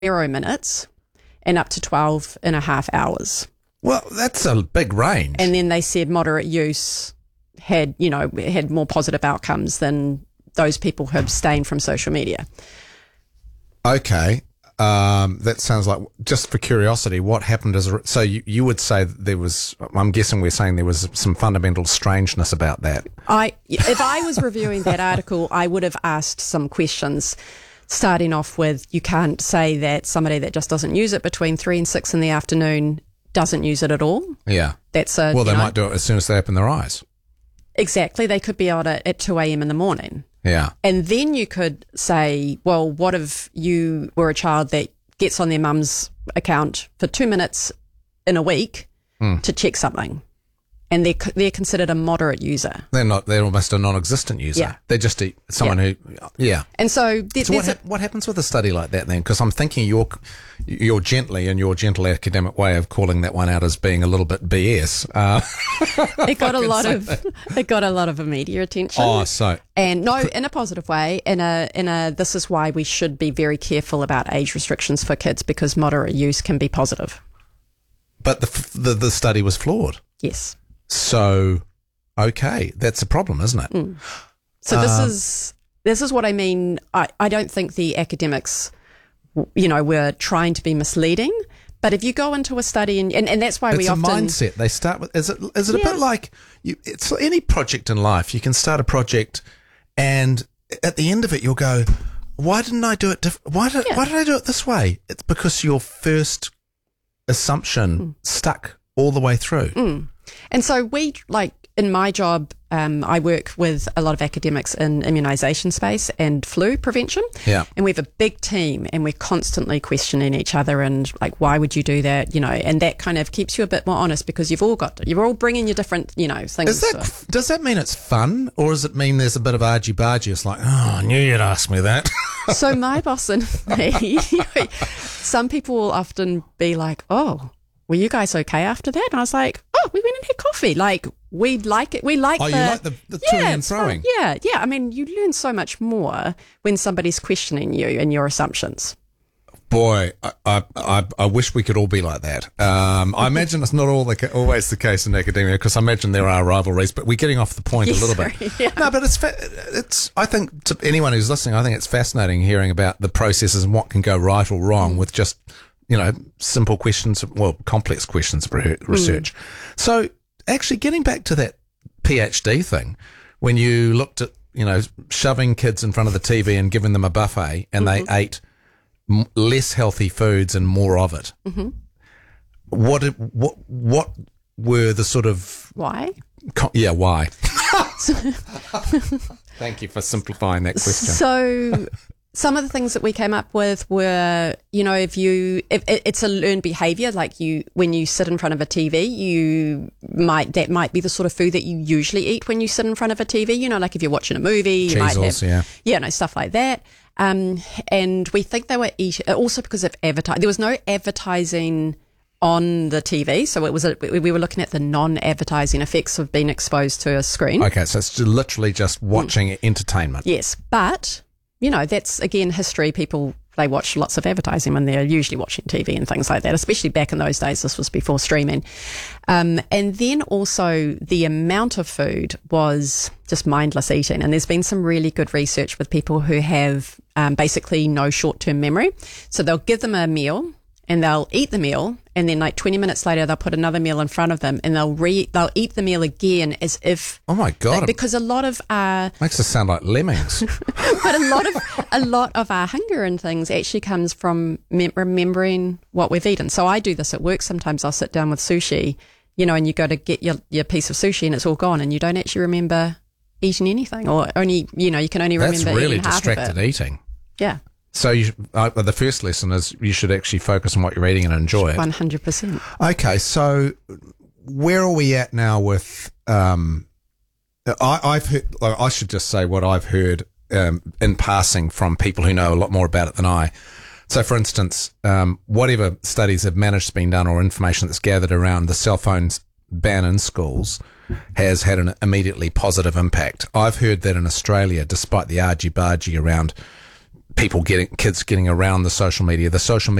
0 minutes and up to 12 and a half hours. Well, that's a big range. And then they said moderate use had more positive outcomes than those who have abstained from social media. Okay. That sounds like, just for curiosity, what happened so you would say that there was, I'm guessing we're saying there was some fundamental strangeness about that. If I was reviewing that article, I would have asked some questions, starting off with, you can't say that somebody that just doesn't use it between 3 and 6 in the afternoon doesn't use it at all. Yeah. They might do it as soon as they open their eyes. Exactly. They could be out at 2 a.m. in the morning. Yeah. And then you could say, well, what if you were a child that gets on their mum's account for 2 minutes in a week to check something, and they're considered a moderate user? They're almost a non-existent user. Yeah. They're just someone who, yeah. And so, what happens with a study like that then? Because I'm thinking you're gently, in your gentle academic way of calling that one out as being a little bit BS. It got a lot of media attention. Oh, so. And no, in a positive way, this is why we should be very careful about age restrictions for kids, because moderate use can be positive. But the study was flawed. Yes. So, okay, that's a problem, isn't it? Mm. So this is what I mean. I don't think the academics, were trying to be misleading. But if you go into a study and that's why it's a mindset. They start with, is it a bit like it's any project in life. You can start a project, and at the end of it, you'll go, why didn't I do it? Why did I do it this way? It's because your first assumption stuck all the way through. Mm. And so in my job, I work with a lot of academics in immunisation space and flu prevention. Yeah. And we have a big team, and we're constantly questioning each other and why would you do that? And that kind of keeps you a bit more honest, because you're all bringing your different, things. Does that mean it's fun, or does it mean there's a bit of argy-bargy? It's like, oh, I knew you'd ask me that. So my boss and me, some people will often be like, oh, were you guys okay after that? And I was like, oh, we went and had coffee. We like it. We like you like the toing and froing? Yeah. I mean, you learn so much more when somebody's questioning you and your assumptions. Boy, I wish we could all be like that. I imagine it's not always the case in academia, because I imagine there are rivalries, but we're getting off the point a little bit. Yeah. No, but it's. I think, to anyone who's listening, I think it's fascinating hearing about the processes and what can go right or wrong with just, simple questions, complex questions of research. So actually getting back to that PhD thing, when you looked at, shoving kids in front of the TV and giving them a buffet, and they ate less healthy foods and more of it. Mm-hmm. What were the sort of... Why? Why? Thank you for simplifying that question. So... Some of the things that we came up with were, if it's a learned behavior, when you sit in front of a TV, that might be the sort of food that you usually eat when you sit in front of a TV, if you're watching a movie, you might have, stuff like that. And we think they were eating, also because of advertising. There was no advertising on the TV, so we were looking at the non-advertising effects of being exposed to a screen. Okay, so it's literally just watching entertainment. Yes, but... that's, again, history. People, they watch lots of advertising when they're usually watching TV and things like that, especially back in those days. This was before streaming. And then also the amount of food was just mindless eating. And there's been some really good research with people who have basically no short-term memory. So they'll give them a meal and they'll eat the meal, and then 20 minutes later they'll put another meal in front of them, and they'll eat the meal again as if... Oh my God. Because a lot of our... Makes us sound like lemmings. But a lot of our hunger and things actually comes from remembering what we've eaten. So I do this at work sometimes. I'll sit down with sushi, and you go to get your piece of sushi and it's all gone, and you don't actually remember eating anything, or only, you can only remember That's really eating half of it. distracted eating. Yeah. So the first lesson is you should actually focus on what you're eating and enjoy it. 100%. Okay, so where are we at now with? I've heard. I should just say what I've heard in passing from people who know a lot more about it than I. So, for instance, whatever studies have managed to be done, or information that's gathered around the cell phones ban in schools, has had an immediately positive impact. I've heard that in Australia, despite the argy-bargy around kids getting around the social media